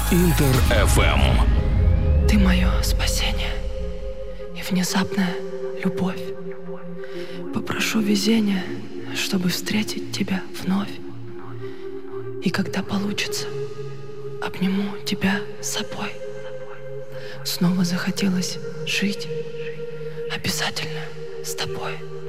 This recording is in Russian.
Интер FM. Ты мое спасение и внезапная любовь. Попрошу везения, чтобы встретить тебя вновь. И когда получится, обниму тебя с собой. Снова захотелось жить обязательно с тобой.